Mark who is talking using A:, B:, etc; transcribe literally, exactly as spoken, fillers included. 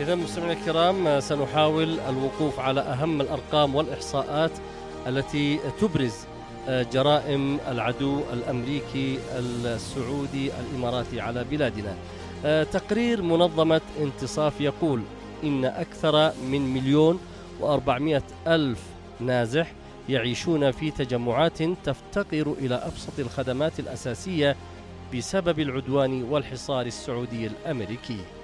A: إذا مستمعينا الكرام سنحاول الوقوف على أهم الأرقام والإحصاءات التي تبرز جرائم العدو الأمريكي السعودي الإماراتي على بلادنا. تقرير منظمة انتصاف يقول إن أكثر من مليون وأربعمائة ألف نازح يعيشون في تجمعات تفتقر إلى أبسط الخدمات الأساسية بسبب العدوان والحصار السعودي الأمريكي.